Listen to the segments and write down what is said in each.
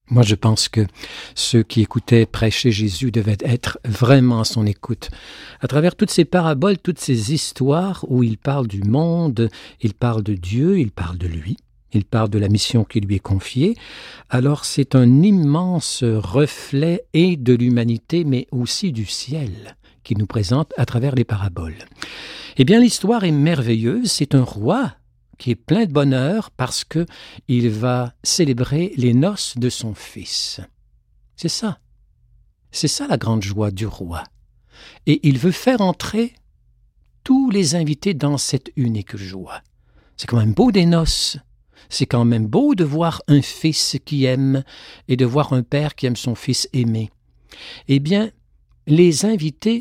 Moi, je pense que ceux qui écoutaient prêcher Jésus devaient être vraiment à son écoute. À travers toutes ces paraboles, toutes ces histoires où il parle du monde, il parle de Dieu, il parle de lui, il parle de la mission qui lui est confiée, alors c'est un immense reflet et de l'humanité, mais aussi du ciel, qui nous présente à travers les paraboles. Eh bien, l'histoire est merveilleuse, c'est un roi qui est plein de bonheur parce que il va célébrer les noces de son fils. C'est ça la grande joie du roi. Et il veut faire entrer tous les invités dans cette unique joie. C'est quand même beau des noces. C'est quand même beau de voir un fils qui aime et de voir un père qui aime son fils aimé. Eh bien, les invités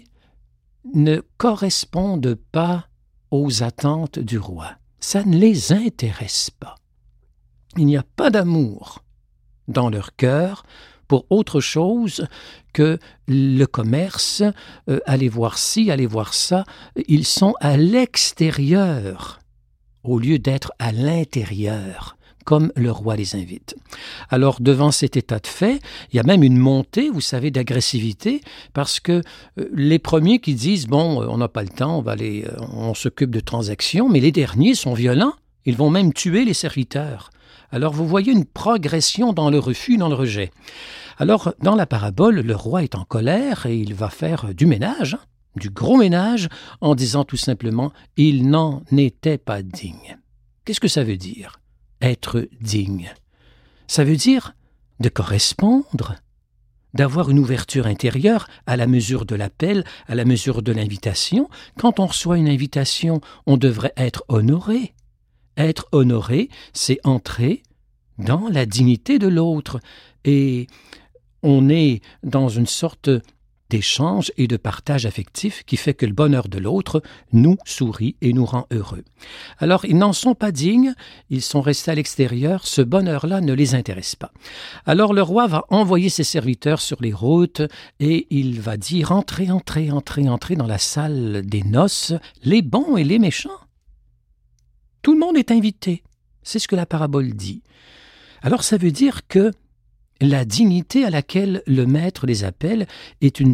ne correspondent pas aux attentes du roi. Ça ne les intéresse pas. Il n'y a pas d'amour dans leur cœur pour autre chose que le commerce, aller voir ci, aller voir ça. Ils sont à l'extérieur au lieu d'être à l'intérieur, comme le roi les invite. Alors, devant cet état de fait, il y a même une montée, vous savez, d'agressivité, parce que les premiers qui disent « bon, on n'a pas le temps, on s'occupe de transactions », mais les derniers sont violents, ils vont même tuer les serviteurs. Alors, vous voyez une progression dans le refus, dans le rejet. Alors, dans la parabole, le roi est en colère et il va faire du ménage, du gros ménage, en disant tout simplement « il n'en était pas digne ». Qu'est-ce que ça veut dire ? Être digne. Ça veut dire de correspondre, d'avoir une ouverture intérieure à la mesure de l'appel, à la mesure de l'invitation. Quand on reçoit une invitation, on devrait être honoré. Être honoré, c'est entrer dans la dignité de l'autre. Et on est dans une sorte d'échange et de partage affectif qui fait que le bonheur de l'autre nous sourit et nous rend heureux. Alors, ils n'en sont pas dignes, ils sont restés à l'extérieur, ce bonheur-là ne les intéresse pas. Alors, le roi va envoyer ses serviteurs sur les routes et il va dire « entrez dans la salle des noces, les bons et les méchants. » Tout le monde est invité, c'est ce que la parabole dit. Alors, ça veut dire que la dignité à laquelle le maître les appelle est une